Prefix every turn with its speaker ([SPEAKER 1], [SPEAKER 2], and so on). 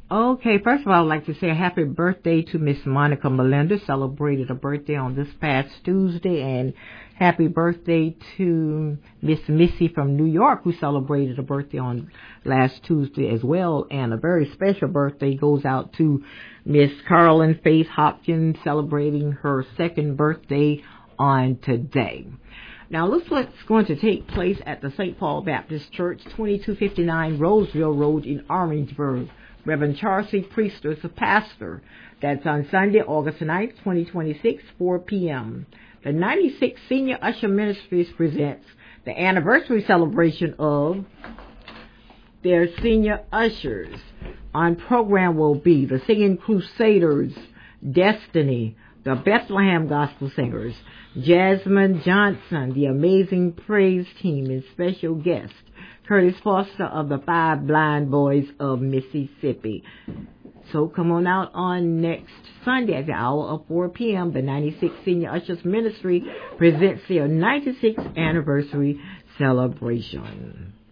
[SPEAKER 1] Okay, first of all, I'd like to say a happy birthday to Miss Monica Melinda. Celebrated a birthday on this past Tuesday, and happy birthday to Miss Missy from New York, who celebrated a birthday on last Tuesday as well. And a very special birthday goes out to Miss Carolyn Faith Hopkins, celebrating her second birthday on today. Now, look what's going to take place at the St. Paul Baptist Church, 2259 Roseville Road in Orangeburg. Reverend Charles C. Priester is the pastor. That's on Sunday, August 9th, 2026, 4 p.m. The 96 Senior Usher Ministries presents the anniversary celebration of their senior ushers. On program will be the Singing Crusaders, Destiny, the Bethlehem Gospel Singers, Jasmine Johnson, the Amazing Praise Team, and special guest Curtis Foster of the Five Blind Boys of Mississippi. So come on out on next Sunday at the hour of 4 p.m. The 96 Senior Ushers Ministry presents their 96th anniversary celebration.